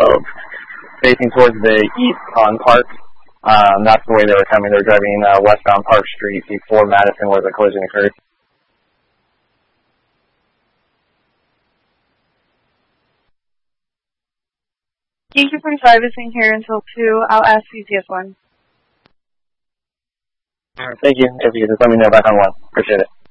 facing towards the east on Park. That's the way they were coming. They were driving westbound Park Street before Madison where the collision occurred. Thank you for servicing here until 2. I'll ask CCS1. Thank you. If you could just let me know back on 1. Appreciate it.